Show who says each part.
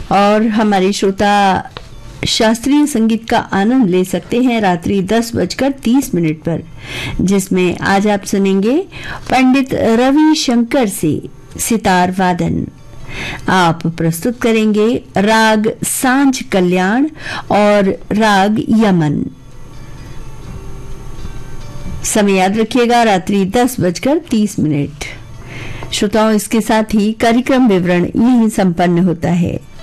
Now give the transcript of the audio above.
Speaker 1: और हमारे श्रोता शास्त्रीय संगीत का आनंद ले सकते हैं रात्रि 10:30 पर, जिसमें आज आप सुनेंगे पंडित रवि शंकर से सितार वादन। आप प्रस्तुत करेंगे राग सांझ कल्याण और राग यमन। समय याद रखिएगा रात्रि 10:30। श्रोताओं, इसके साथ ही कार्यक्रम विवरण यहीं संपन्न होता है।